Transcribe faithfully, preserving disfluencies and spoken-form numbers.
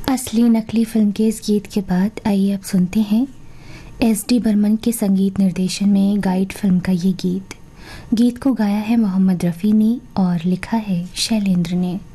असली नकली फिल्म के इस गीत के बाद आइए अब सुनते हैं एस डी बर्मन के संगीत निर्देशन में गाइड फिल्म का ये गीत। गीत को गाया है मोहम्मद रफ़ी ने और लिखा है शैलेंद्र ने।